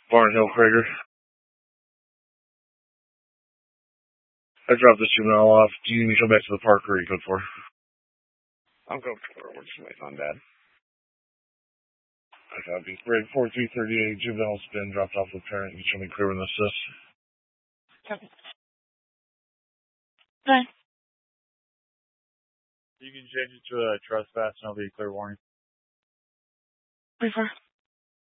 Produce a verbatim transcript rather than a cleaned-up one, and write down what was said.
Barnhill Crater. I dropped this juvenile off. Do you need me to come back to the park or are you good for? I'm going for it. We're just waiting on Dad. I copy. Grade forty-three thirty-eight, juvenile's been dropped off with parent. You show me clear when this is. Copy. Bye. You can change it to a trespass and I'll be a clear warning. Before.